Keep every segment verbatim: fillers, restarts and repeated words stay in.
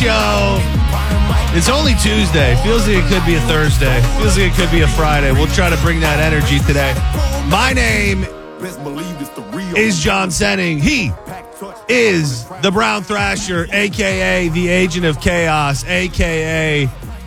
show. It's only Tuesday. Feels like it could be a Thursday. Feels like it could be a Friday. We'll try to bring that energy today. My name is John Senning. He is the Brown Thrasher, a k a the Agent of Chaos, a k a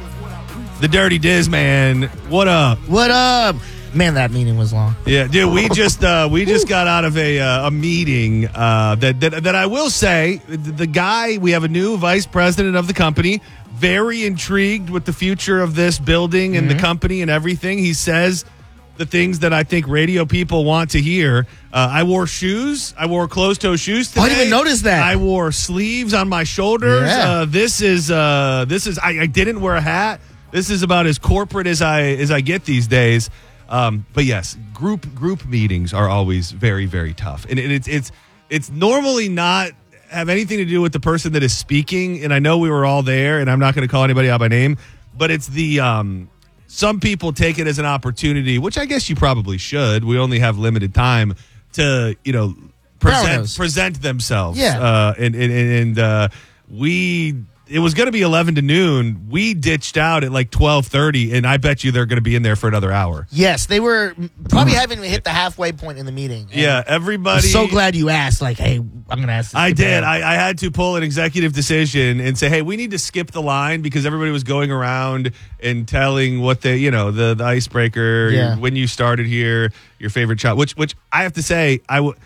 the Dirty Diz Man. What up? What up? Man, that meeting was long. Yeah, dude, we just uh, we just got out of a uh, a meeting uh, that, that that I will say, the guy, we have a new vice president of the company, very intrigued with the future of this building and mm-hmm. the company and everything. He says the things that I think radio people want to hear. Uh, I wore shoes. I wore closed-toe shoes today. I didn't even notice that. I wore sleeves on my shoulders. Yeah. Uh, this is uh, this is. I, I didn't wear a hat. This is about as corporate as I as I get these days. Um, but yes, group group meetings are always very, very tough, and it, it's it's it's normally not have anything to do with the person that is speaking. And I know we were all there, and I'm not going to call anybody out by name, but it's the um, some people take it as an opportunity, which I guess you probably should. We only have limited time to you know present present themselves, yeah, uh, and and and uh, we. It was going to be eleven to noon. We ditched out at like twelve thirty, and I bet you they're going to be in there for another hour. Yes, they were probably haven't even hit the halfway point in the meeting. And yeah, everybody. I'm so glad you asked. Like, hey, I'm going to ask this. I did. I, I had to pull an executive decision and say, hey, we need to skip the line because everybody was going around and telling what they, you know, the, the icebreaker, yeah. your, when you started here, your favorite child, which, which I have to say, I would.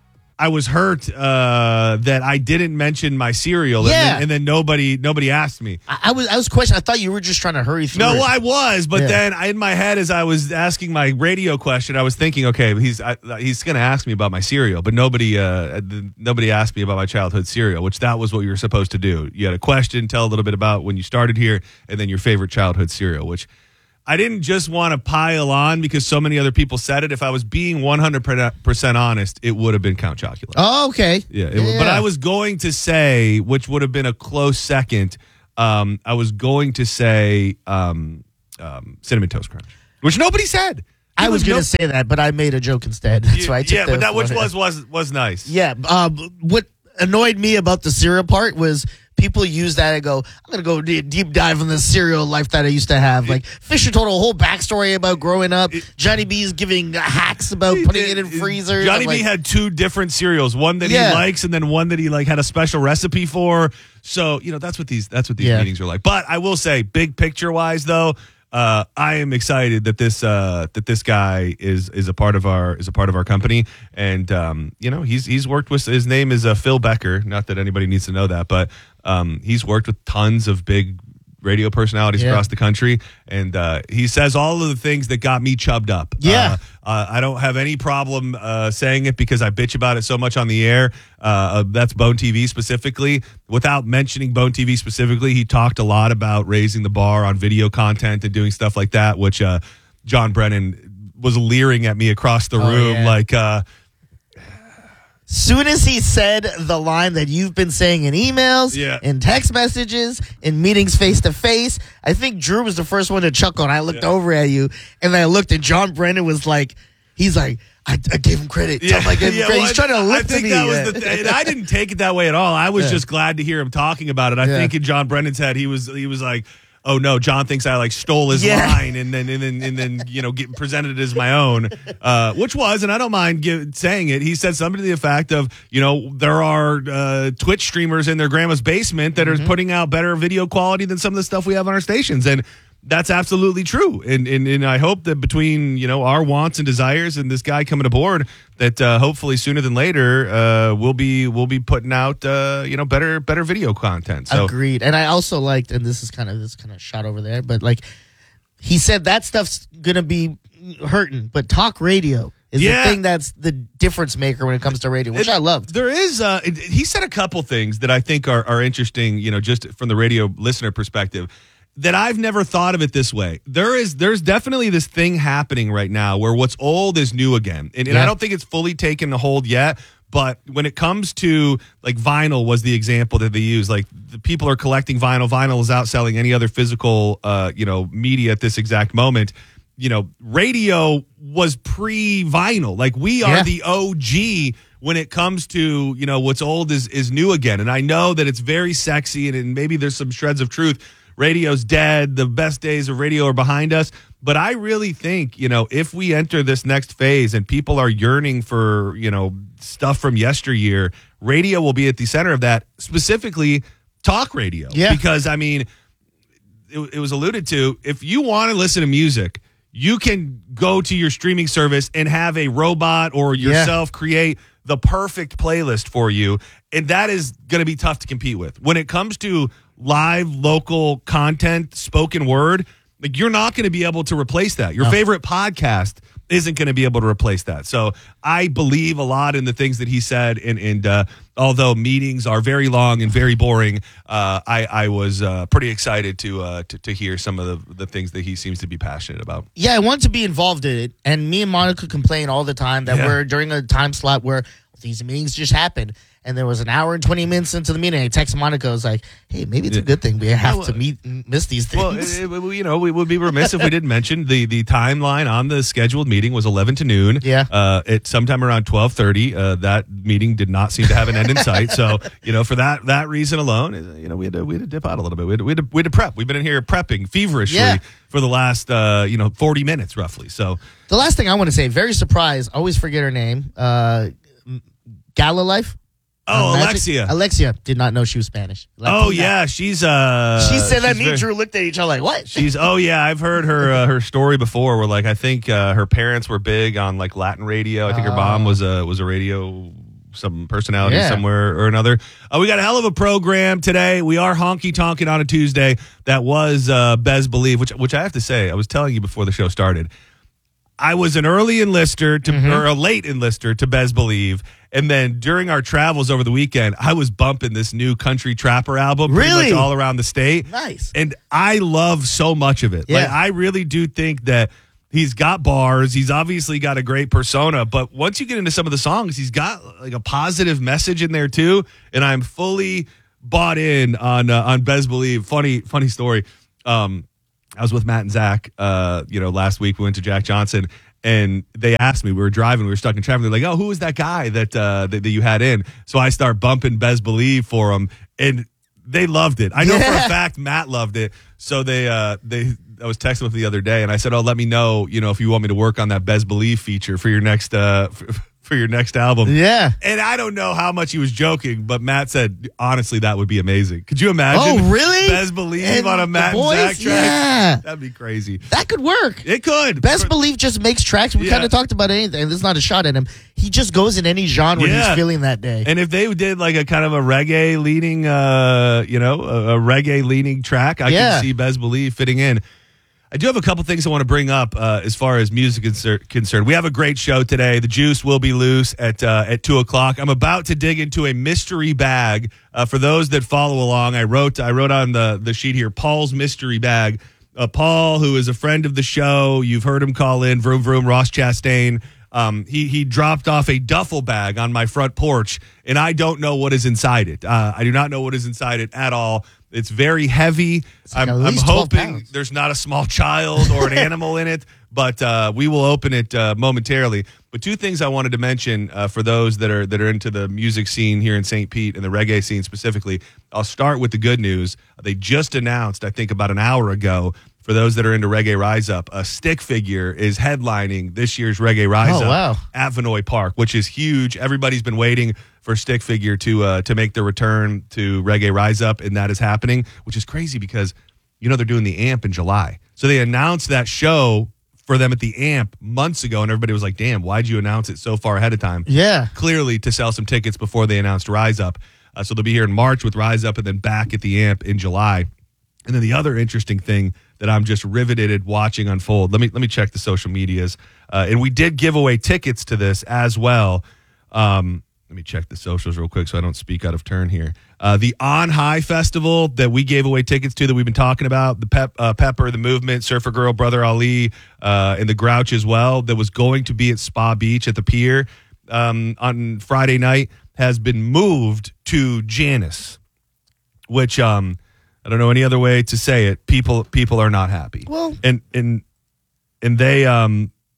I was hurt uh, that I didn't mention my cereal, yeah. and, then, and then nobody nobody asked me. I, I was I was questioning. I thought you were just trying to hurry through. No, it. well, I was, but yeah. then I, in my head, as I was asking my radio question, I was thinking, okay, he's I, he's going to ask me about my cereal, but nobody uh, nobody asked me about my childhood cereal, which that was what you were supposed to do. You had a question, tell a little bit about when you started here, and then your favorite childhood cereal, which. I didn't just want to pile on because so many other people said it. If I was being one hundred percent honest, it would have been Count Chocula. Oh, okay. Yeah, it, yeah. But I was going to say, which would have been a close second, um, I was going to say um, um, Cinnamon Toast Crunch, which nobody said. It I was, was going to no- say that, but I made a joke instead. That's why I took Yeah, but that which one. was, was, was nice. Yeah. Um, what annoyed me about the cereal part was people use that and go, I'm going to go d- deep dive on the cereal life that I used to have. Like, Fisher told a whole backstory about growing up. Johnny B's giving hacks about putting it in freezers. Johnny like, B had two different cereals, one that yeah. he likes and then one that he like had a special recipe for. So, you know, that's what these that's what these yeah. meetings are like. But I will say, big picture wise though, Uh, I am excited that this uh, that this guy is is a part of our is a part of our company, and um, you know he's he's worked with his name is uh, Phil Becker. Not that anybody needs to know that, but um, he's worked with tons of big radio personalities yeah. across the country, and uh, he says all of the things that got me chubbed up. Yeah, uh, uh, I don't have any problem uh, saying it because I bitch about it so much on the air. Uh, uh, that's Bone T V specifically. Without mentioning Bone T V specifically, he talked a lot about raising the bar on video content and doing stuff like that, which uh, John Brennan was leering at me across the oh, room, yeah. like. Uh, Soon as he said the line that you've been saying in emails, yeah. in text messages, in meetings face to face, I think Drew was the first one to chuckle. And I looked yeah. over at you, and I looked, and John Brennan was like, he's like, I, I gave him credit. Yeah, I gave him yeah, credit. well, He's trying to lift I think me. that yeah. was the th- and I didn't take it that way at all. I was yeah. just glad to hear him talking about it. I yeah. think in John Brennan's head, he was he was like, "Oh no, John thinks I like stole his yeah. line and then and then and then you know get presented it as my own," uh, which was, and I don't mind give, saying it. He said something to the effect of, you know, there are uh, Twitch streamers in their grandma's basement that mm-hmm. are putting out better video quality than some of the stuff we have on our stations, and. That's absolutely true, and, and and I hope that between you know our wants and desires and this guy coming aboard, that uh, hopefully sooner than later uh, we'll be we'll be putting out uh, you know better better video content. So. Agreed, and I also liked, and this is kind of this kind of shot over there, but like he said that stuff's gonna be hurting, but talk radio is yeah. the thing that's the difference maker when it comes to radio, which it, I loved. There is, uh, it, he said a couple things that I think are are interesting, you know, just from the radio listener perspective. That I've never thought of it this way. There is, there's definitely this thing happening right now where what's old is new again, and, and yeah. I don't think it's fully taken a hold yet. But when it comes to like vinyl, was the example that they use. Like the people are collecting vinyl. Vinyl is outselling any other physical, uh, you know, media at this exact moment. You know, radio was pre-vinyl. Like we are yeah. the O G. when it comes to, you know, what's old is, is new again. And I know that it's very sexy and, and maybe there's some shreds of truth. Radio's dead. The best days of radio are behind us. But I really think, you know, if we enter this next phase and people are yearning for, you know, stuff from yesteryear, radio will be at the center of that, specifically talk radio. Yeah. Because, I mean, it, it was alluded to, if you want to listen to music, you can go to your streaming service and have a robot or yourself yeah. create the perfect playlist for you. And that is going to be tough to compete with. When it comes to live, local content, spoken word, like you're not going to be able to replace that. Your no. favorite podcast isn't going to be able to replace that. So I believe a lot in the things that he said. And, and uh, although meetings are very long and very boring, uh, I, I was uh, pretty excited to, uh, to to hear some of the, the things that he seems to be passionate about. Yeah, I want to be involved in it. And me and Monica complain all the time that yeah. we're during a time slot where these meetings just happened. And there was an hour and twenty minutes into the meeting. I text Monica. I was like, hey, maybe it's a good thing we have well, to meet miss these things. Well, it, it, you know, we would be remiss if we didn't mention the, the timeline on the scheduled meeting was eleven to noon. Yeah. Uh, at sometime around twelve thirty, uh, that meeting did not seem to have an end in sight. So, you know, for that that reason alone, you know, we had to, we had to dip out a little bit. We had to, we had to, we had to prep. We've been in here prepping feverishly yeah. for the last, uh, you know, forty minutes roughly. So the last thing I want to say, very surprised, always forget her name, uh, Gala Life. Oh, Alexia. Alexia did not know she was Spanish. Like, oh, yeah. She's uh She said that. Me and Drew looked at each other like, what? She's oh yeah, I've heard her uh, her story before where like I think uh, her parents were big on like Latin radio. I think her mom was a was a radio some personality yeah. somewhere or another. Uh, we got a hell of a program today. We are honky tonking on a Tuesday. That was uh Bez Believe, which which I have to say, I was telling you before the show started. I was an early enlister to mm-hmm. or a late enlister to Bez Believe. And then during our travels over the weekend, I was bumping this new country trapper album pretty really? much all around the state. Nice. And I love so much of it. Yeah. Like I really do think that he's got bars. He's obviously got a great persona. But once you get into some of the songs, he's got like a positive message in there too. And I'm fully bought in on uh, on Bez Believe. Funny, funny story. Um, I was with Matt and Zach, uh, you know, last week. We went to Jack Johnson. And they asked me, we were driving, we were stuck in traffic. They're like, oh, who was that guy that, uh, that that you had in? So I start bumping Bez Believe for them, and they loved it. I know yeah. for a fact Matt loved it. So they, uh, they, I was texting with them the other day, and I said, oh, let me know, you know, if you want me to work on that Bez Believe feature for your next, uh, for, for your next album. Yeah. And I don't know how much he was joking, but Matt said, honestly, that would be amazing. Could you imagine? Oh, really? Bez Believe and on a Matt and Zach track? Yeah. That'd be crazy. That could work. It could. Bez Believe just makes tracks. We yeah. kind of talked about anything. This is not a shot at him. He just goes in any genre yeah. he's feeling that day. And if they did like a kind of a reggae leaning, uh, you know, a, a reggae leaning track, I yeah. can see Bez Believe fitting in. I do have a couple things I want to bring up uh, as far as music is concerned. We have a great show today. The juice will be loose at uh, at two o'clock. I'm about to dig into a mystery bag. Uh, for those that follow along, I wrote I wrote on the, the sheet here, Paul's mystery bag. Uh, Paul, who is a friend of the show, you've heard him call in, Vroom Vroom, Ross Chastain. Um, he he dropped off a duffel bag on my front porch, and I don't know what is inside it. Uh, I do not know what is inside it at all. It's very heavy. Like I'm, I'm hoping there's not a small child or an animal in it, but uh, we will open it uh, momentarily. But two things I wanted to mention uh, for those that are that are into the music scene here in Saint Pete and the reggae scene specifically. I'll start with the good news. They just announced, I think about an hour ago, for those that are into Reggae Rise Up, a Stick Figure is headlining this year's Reggae Rise oh, Up wow. at Vinoy Park, which is huge. Everybody's been waiting for Stick Figure to uh, to make the return to Reggae Rise Up, and that is happening, which is crazy because, you know, they're doing the A M P in July. So they announced that show for them at the A M P months ago, and everybody was like, damn, why'd you announce it so far ahead of time? Yeah. Clearly to sell some tickets before they announced Rise Up. Uh, so they'll be here in March with Rise Up and then back at the A M P in July. And then the other interesting thing that I'm just riveted at watching unfold, let me let me check the social medias. Uh, and we did give away tickets to this as well. Um, let me check the socials real quick so I don't speak out of turn here. Uh, the On High Festival that we gave away tickets to that we've been talking about, the Pep, uh, Pepper, the Movement, Surfer Girl, Brother Ali, uh, and the Grouch as well, that was going to be at Spa Beach at the pier um, on Friday night, has been moved to Janice, which um, I don't know any other way to say it. People people are not happy. Well, and and and they um.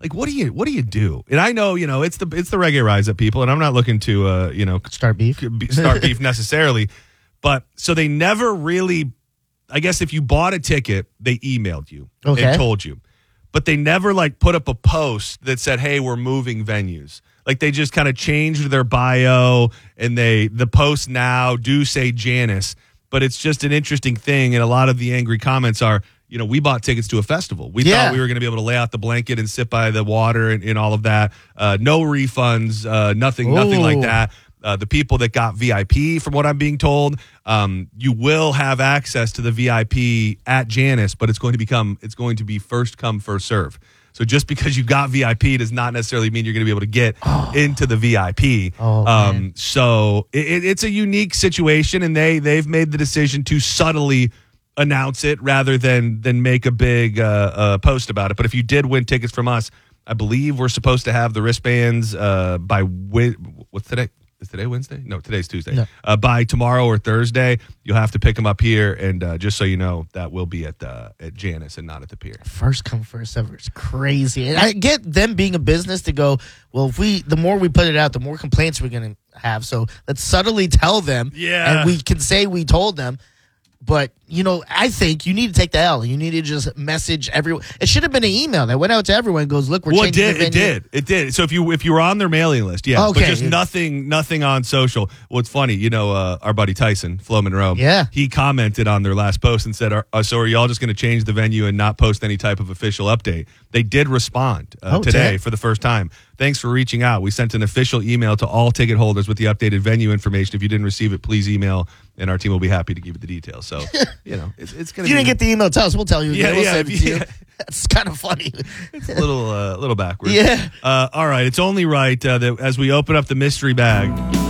like what do you what do you do? And I know, you know, it's the it's the Reggae Rise Up people, and I'm not looking to uh, you know, Start beef. start beef necessarily. But so they never really, I guess if you bought a ticket, they emailed you Okay. and told you. But they never like put up a post that said, "Hey, we're moving venues." Like they just kind of changed their bio, and they the posts now do say Janice, but it's just an interesting thing. And a lot of the angry comments are, you know, we bought tickets to a festival. We Yeah. thought we were going to be able to lay out the blanket and sit by the water and, and all of that. Uh, no refunds, uh, nothing, nothing like Ooh. that. Uh, the people that got V I P, from what I'm being told, um, you will have access to the V I P at Janice, but it's going to become it's going to be first come first serve. So just because you got V I P does not necessarily mean you're going to be able to get Oh. into the V I P. Oh, um, man. so it, it, it's a unique situation, and they they've made the decision to subtly announce it rather than than make a big uh, uh, post about it. But if you did win tickets from us, I believe we're supposed to have the wristbands uh, by wi- what's today? Is today Wednesday? No, today's Tuesday. No. Uh, by tomorrow or Thursday, you'll have to pick them up here, and uh, just so you know, that will be at uh, at Janice and not at the pier. First come, first serve. It's crazy. And I get them being a business to go, well, if we, the more we put it out, the more complaints we're going to have. So let's subtly tell them. Yeah. And we can say we told them. But, you know, I think you need to take the L. You need to just message everyone. It should have been an email that went out to everyone and goes, look, we're Well, it changing did. the It venue. did. It did. So if you if you were on their mailing list, yeah, but Okay. just nothing nothing on social. Well, it's funny, you know, uh, our buddy Tyson, Flo Monroe. Yeah. he commented on their last post and said, are, uh, "So are y'all just going to change the venue and not post any type of official update?" They did respond uh, Oh, today did? for the first time. Thanks for reaching out. We sent an official email to all ticket holders with the updated venue information. If you didn't receive it, please email, and our team will be happy to give you the details. So, you know, it's, it's going If to you be didn't get the email, tell us. We'll tell you. Yeah, We'll yeah, send it if to you- you. That's kind of funny. a little, uh, little backwards. Yeah. Uh, all right. It's only right uh, that as we open up the mystery bag,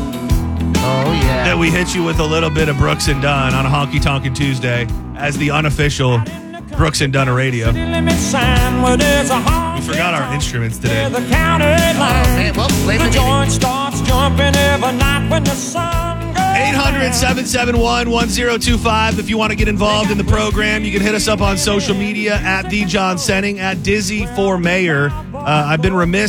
Oh, yeah. that we hit you with a little bit of Brooks and Dunn on a Honky Tonkin' Tuesday as the unofficial Brooks and Dunn radio. We forgot our instruments today. Oh, man. Well, play the game. eight hundred, seven seven one, one zero two five. If you want to get involved in the program, you can hit us up on social media at The John Senning, at Dizzy for Mayor. Uh, I've been remiss